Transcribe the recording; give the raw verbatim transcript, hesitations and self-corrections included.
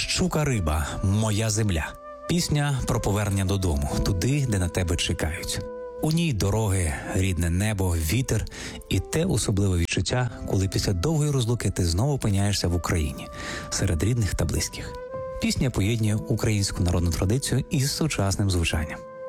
Щука риба, моя земля. Пісня про повернення додому, туди, де на тебе чекають. У ній дороги, рідне небо, вітер і те особливе відчуття, коли після довгої розлуки ти знову опиняєшся в Україні, серед рідних та близьких. Пісня поєднує українську народну традицію із сучасним звучанням.